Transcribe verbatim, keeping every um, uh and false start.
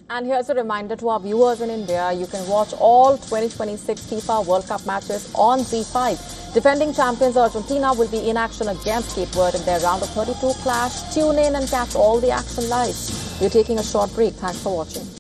And here's a reminder to our viewers in India, you can watch all twenty twenty-six FIFA World Cup matches on Z five. Defending champions Argentina will be in action against Cape Verde in their round of thirty-two clash. Tune in and catch all the action live. We're taking a short break. Thanks for watching.